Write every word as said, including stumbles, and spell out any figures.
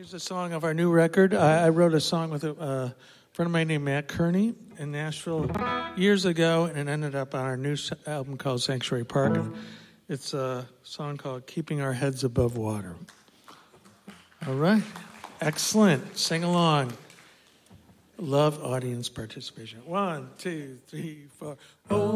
Here's a song of our new record. I, I wrote a song with a uh, friend of mine named Matt Kearney in Nashville years ago, and it ended up on our new album called Sanctuary Park. And it's a song called Keeping Our Heads Above Water. All right. Excellent. Sing along. Love audience participation. One, two, three, four. Oh.